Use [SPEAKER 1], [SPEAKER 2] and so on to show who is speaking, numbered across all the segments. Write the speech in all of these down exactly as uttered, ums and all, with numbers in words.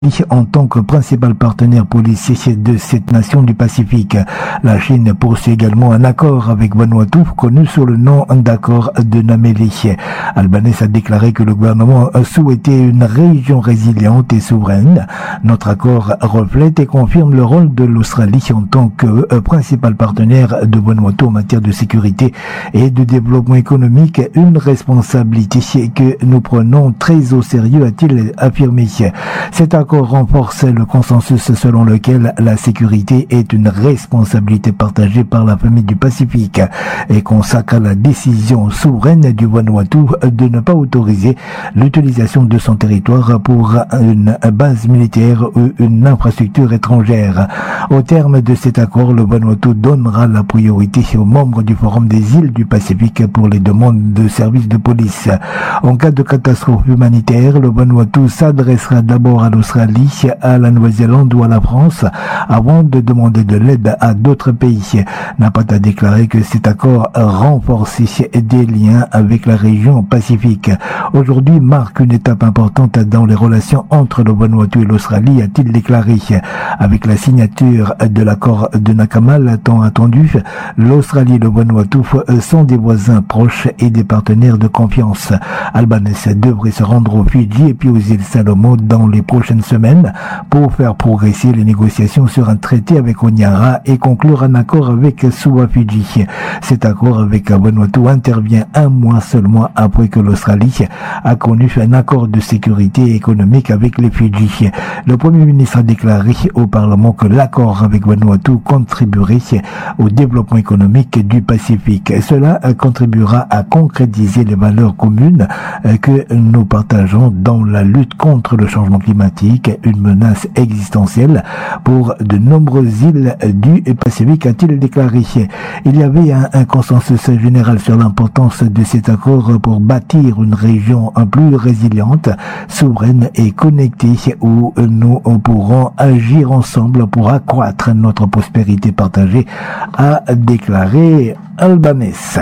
[SPEAKER 1] en tant que principal partenaire policier de cette nation du Pacifique. La Chine poursuit également un accord avec Vanuatu, connu sous le nom d'accord de Namélie. Albanese a déclaré que le gouvernement souhaitait une région résiliente et souveraine. Notre accord reflète et confirme le rôle de l'Australie en tant que principal partenaire de Vanuatu en matière de sécurité et de développement économique, une responsabilité que nous prenons très au sérieux, a-t-il affirmé. Cet accord renforce le consensus selon lequel la sécurité est une responsabilité partagée par la famille du Pacifique et consacre la décision souveraine du Vanuatu de ne pas autoriser l'utilisation de son territoire pour une base militaire ou une infrastructure étrangère. Au terme de cet accord, le Vanuatu donnera la priorité aux membres du Forum des îles du Pacifique pour les demandes de services de police. En cas de catastrophe humanitaire, le Vanuatu s'adressera d'abord à l'Australie, à la Nouvelle-Zélande ou à la France avant de demander de l'aide à d'autres pays. Napata a déclaré que cet accord renforçait des liens avec la région Pacifique. Aujourd'hui marque une étape importante dans les relations entre le Vanuatu et l'Australie, a-t-il déclaré. Avec la signature de l'accord de Nakamal tant attendu, l'Australie et le Vanuatu sont des voisins proches et des partenaires de confiance. Albanese devrait se rendre aux Fidji et puis aux îles Salomon dans les prochaines semaines pour faire progresser les négociations sur un traité avec Honiara et conclure un accord avec Suva Fidji. Cet accord avec Vanuatu intervient un mois seulement après que l'Australie a connu un accord de sécurité économique avec les Fidji. Le Premier ministre a déclaré au Parlement que l'accord avec Vanuatu contribuerait au développement économique du Pacifique. Cela contribuera à concrétiser les valeurs communes que nous partageons dans la lutte contre le changement climatique, une menace existentielle pour de nombreuses îles du Pacifique, a-t-il déclaré. Il y avait un, un consensus général sur l'importance de cet accord pour bâtir une région plus résiliente, souveraine et connectée où nous pourrons agir ensemble pour accroître notre prospérité partagée, a déclaré Albanese.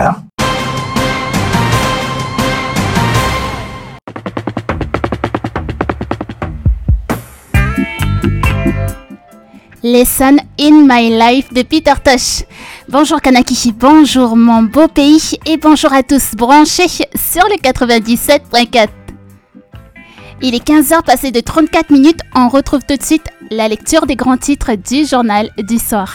[SPEAKER 2] Lesson in My Life de Peter Tosh. Bonjour Kanaki, bonjour mon beau pays et bonjour à tous branchés sur le quatre-vingt-dix-sept point quatre. Il est quinze heures passées de trente-quatre minutes, on retrouve tout de suite la lecture des grands titres du journal du soir.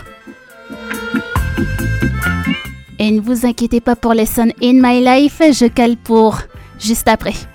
[SPEAKER 2] Et ne vous inquiétez pas pour Lesson in My Life, je cale pour juste après.